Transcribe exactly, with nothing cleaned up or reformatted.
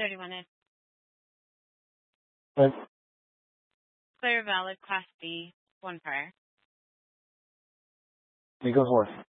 thirty minutes. Right. Clear, valid, Class B, one prior. You go forth.